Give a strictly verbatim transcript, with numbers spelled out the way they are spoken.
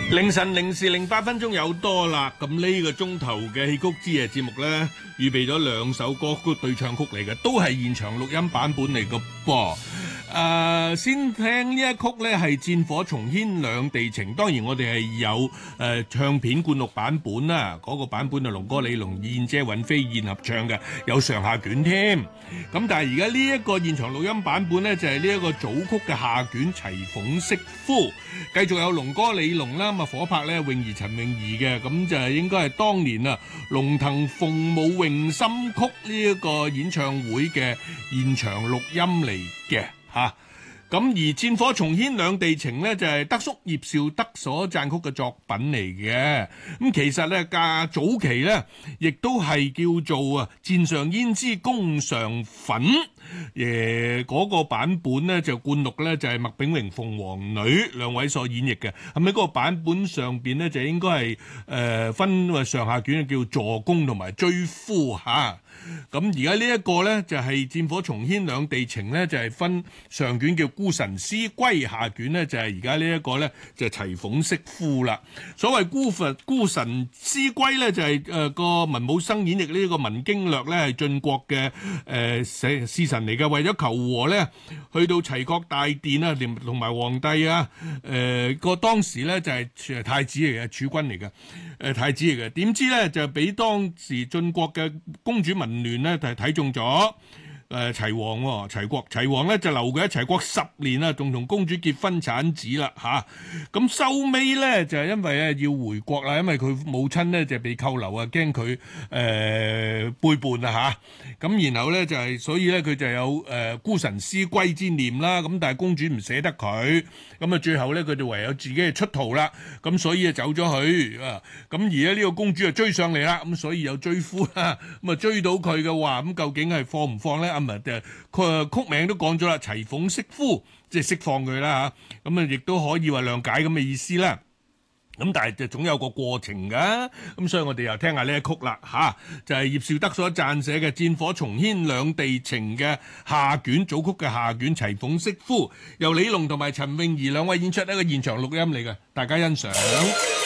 凌晨零時零八分鐘有多啦，咁呢個鐘頭嘅戲曲之夜節目呢，預備咗兩首歌曲對唱曲嚟嘅，都係現場錄音版本嚟嘅噃。誒、呃，先聽呢一曲呢係《戰火重牽兩地情》，當然我哋係有誒、呃、唱片灌錄版本啦，嗰、那個版本係龍哥李龍、燕姐尹飛燕合唱嘅，有上下卷添。咁但係而家呢一個現場錄音版本呢，就係呢一個組曲嘅下卷齊鳳媳夫，繼續有龍哥李龍啦，咁啊火拍呢泳兒陳泳儀嘅，咁就係應該係當年啊龍騰鳳舞詠心曲呢一個演唱會嘅現場錄音嚟嘅。吓，咁而戰火重牽兩地情呢，就係德叔葉紹德所撰曲嘅作品嚟嘅。咁其實呢，較早期呢，亦都係叫做啊《箭上胭脂弓上粉》，誒嗰個版本呢，就灌錄呢，就係麥炳榮鳳凰女兩位所演繹嘅。咁喺嗰個版本上邊呢，就應該係誒分上下卷叫助攻同埋追夫吓。咁而家呢一個呢，就係戰火重牽兩地情呢，就係分上卷叫孤臣思歸，下卷呢，就係而家呢一個呢，就係齊鳳媳夫啦。所謂孤佛孤臣思歸呢，就係誒個文武生演繹呢個文經略呢，係晉國嘅誒使使臣嚟嘅，為咗求和呢，去到齊國大殿啊，連同埋皇帝啊，誒個當時呢，就係太子嚟嘅，儲君嚟嘅，誒太子嚟嘅，點知呢，就俾當時晉國嘅公主文亂呢，就係睇中咗。誒齊王喎，齊國齊王咧就留佢喺齊國十年啦，仲同公主結婚產子啦嚇。咁收尾咧就係因為咧要回國啦，因為佢母親咧就被扣留啊，驚佢誒背叛啊嚇。咁然後咧就係所以咧佢就有誒孤臣思歸之念啦。咁但係公主唔捨得佢，咁啊最後咧佢就唯有自己係出逃啦。咁所以啊走咗去啊。咁而家呢個公主就追上嚟啦，咁所以有追夫啦。咁啊追到佢嘅話，咁究竟係放唔放咧？咁啊，佢曲名都講咗啦，齊鳳媳夫，即係釋放佢啦嚇，咁啊亦都可以話諒解咁嘅意思啦。咁但係就總有個過程㗎，咁所以我哋又聽下呢一曲啦嚇，就係葉紹德所撰寫嘅《戰火重牽兩地情》嘅下卷組曲嘅下卷齊鳳媳夫，由李龍同埋陳詠儀兩位演出一個現場錄音嚟嘅，大家欣賞。